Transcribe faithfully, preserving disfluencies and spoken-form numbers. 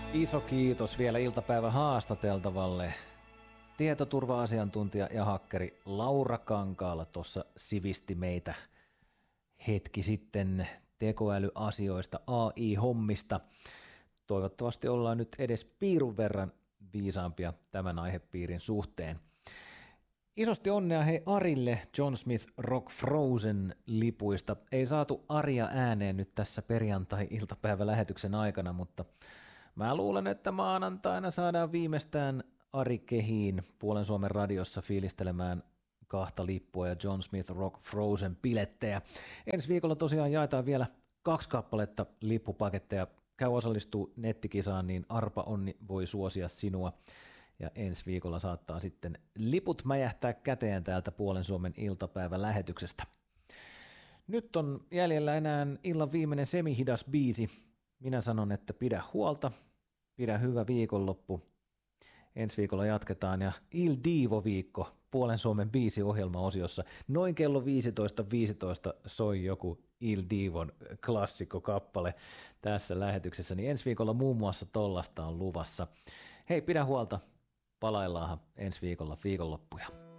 Iso kiitos vielä iltapäivän haastateltavalle tietoturva-asiantuntija ja hakkeri Laura Kankaala tuossa sivisti meitä hetki sitten tekoälyasioista, A I-hommista. Toivottavasti ollaan nyt edes piirun verran viisaampia tämän aihepiirin suhteen. Isosti onnea hei Arille John Smith Rock Frozen lipuista. Ei saatu Aria ääneen nyt tässä perjantai-iltapäivälähetyksen aikana, mutta mä luulen, että maanantaina saadaan viimeistään Ari kehiin Puolen Suomen radiossa fiilistelemään kahta lippua ja John Smith Rock Frozen bilettejä. Ensi viikolla tosiaan jaetaan vielä kaksi kappaletta lippupaketteja. Käy osallistuu nettikisaan, niin Arpa Onni voi suosia sinua. Ja ensi viikolla saattaa sitten liput mäjähtää käteen täältä Puolen Suomen iltapäivälähetyksestä. Nyt on jäljellä enää illan viimeinen semihidas biisi. Minä sanon, että pidä huolta, pidä hyvä viikonloppu. Ensi viikolla jatketaan ja Il Divo-viikko Puolen Suomen biisiohjelmaosiossa. Noin kello viisitoista viisitoista soi joku Il Divon klassikkokappale tässä lähetyksessä, niin ensi viikolla muun muassa tollasta on luvassa. Hei, pidä huolta, palaillaanhan ensi viikolla viikonloppuja.